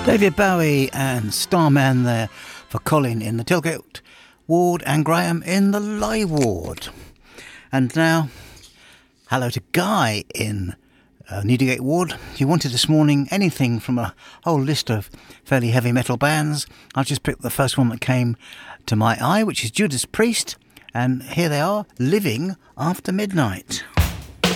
David Bowie and Starman there for Colin in the Tilgate ward and Graham in the Lye ward. And now, hello to Guy in Newdigate ward. You wanted this morning anything from a whole list of fairly heavy metal bands. I've just picked the first one that came to my eye, which is Judas Priest. And here they are, Living After Midnight.